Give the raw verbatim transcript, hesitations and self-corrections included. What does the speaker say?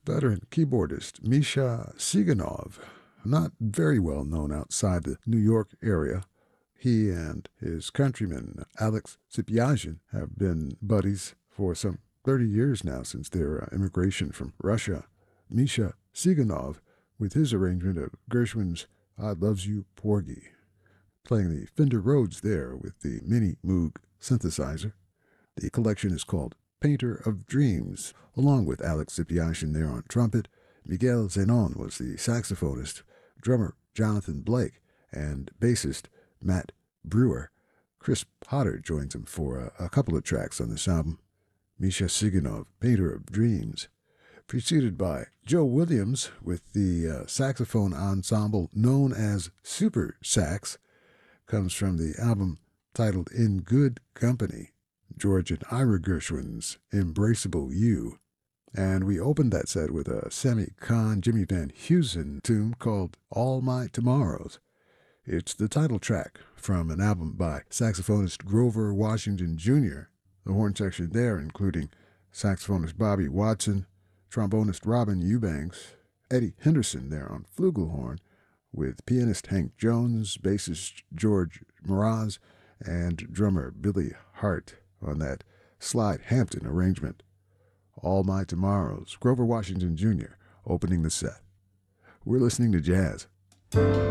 veteran keyboardist Misha Siganov, not very well known outside the New York area. He and his countryman Alex Tsipiazin have been buddies for some thirty years now since their uh, immigration from Russia. Misha Siganov, with his arrangement of Gershwin's I Loves You, Porgy, playing the Fender Rhodes there with the Mini Moog synthesizer. The collection is called Painter of Dreams, along with Alex Tsipiazin there on trumpet. Miguel Zenon was the saxophonist, drummer Jonathan Blake, and bassist Matt Brewer. Chris Potter joins him for a, a couple of tracks on this album. Misha Siganov, Painter of Dreams, preceded by Joe Williams with the uh, saxophone ensemble known as Super Sax, comes from the album titled In Good Company, George and Ira Gershwin's Embraceable You. And we opened that set with a Sammy Kahn, Jimmy Van Heusen tune called All My Tomorrows. It's the title track from an album by saxophonist Grover Washington Junior The horn section there including saxophonist Bobby Watson, trombonist Robin Eubanks, Eddie Henderson there on flugelhorn, with pianist Hank Jones, bassist George Mraz, and drummer Billy Hart on that Slide Hampton arrangement. All My Tomorrows, Grover Washington Junior opening the set. We're listening to jazz.